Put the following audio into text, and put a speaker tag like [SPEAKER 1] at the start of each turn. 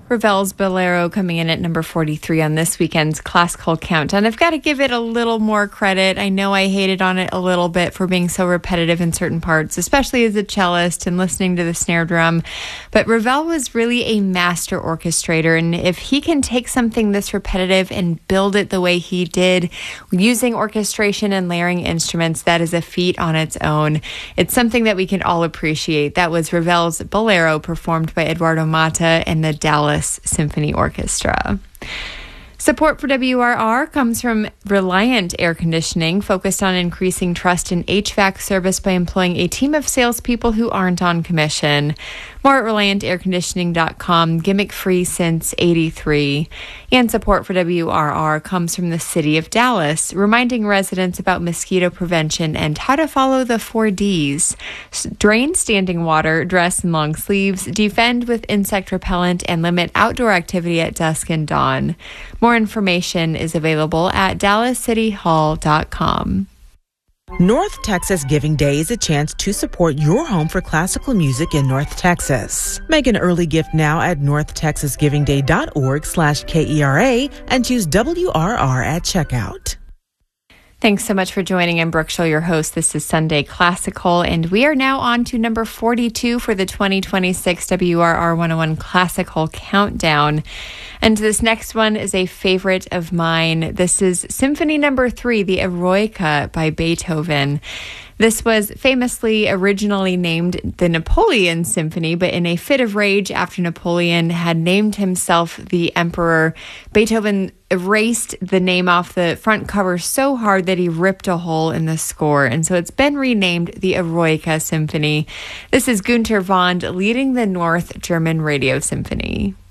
[SPEAKER 1] Ravel's Bolero coming in at number 43 on this weekend's Classical Countdown. I've got to give it a little more credit. I know I hated on it a little bit for being so repetitive in certain parts, especially as a cellist and listening to the snare drum. But Ravel was really a master orchestrator, and if he can take something this repetitive and build it the way he did, using orchestration and layering instruments, that is a feat on its own. It's something that we can all appreciate. That was Ravel's Bolero, performed by Eduardo Mata and the Dallas Symphony Orchestra. Support for WRR comes from Reliant Air Conditioning, focused on increasing trust in HVAC service by employing a team of salespeople who aren't on commission. More at ReliantAirConditioning.com, gimmick-free since '83. And support for WRR comes from the City of Dallas, reminding residents about mosquito prevention and how to follow the 4 Ds. Drain standing water, dress in long sleeves, defend with insect repellent, and limit outdoor activity at dusk and dawn. More information is available at DallasCityHall.com.
[SPEAKER 2] North Texas Giving Day is a chance to support your home for classical music in North Texas. Make an early gift now at northtexasgivingday.org/KERA and choose WRR at checkout.
[SPEAKER 1] Thanks so much for joining. I'm Brooke Schull, your host. This is Sunday Classical, and we are now on to number 42 for the 2026 WRR 101 Classical Countdown. And this next one is a favorite of mine. This is Symphony Number 3, the Eroica by Beethoven. This was famously originally named the Napoleon Symphony, but in a fit of rage after Napoleon had named himself the emperor, Beethoven erased the name off the front cover so hard that he ripped a hole in the score. And so it's been renamed the Eroica Symphony. This is Günter Wand leading the North German Radio Symphony.